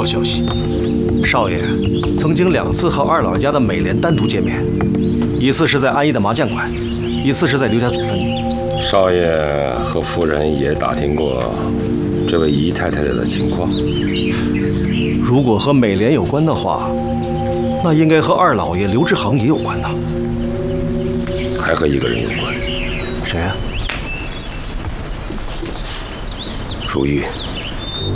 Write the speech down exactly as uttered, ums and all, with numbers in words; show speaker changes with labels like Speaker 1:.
Speaker 1: 消息，少爷曾经两次和二老家的美莲单独见面，一次是在安逸的麻将馆，一次是在刘家祖坟。
Speaker 2: 少爷和夫人也打听过这位姨太太的情况。
Speaker 1: 如果和美莲有关的话，那应该和二老爷刘志航也有关呐。
Speaker 2: 还和一个人有关。
Speaker 1: 谁呀？
Speaker 2: 如玉。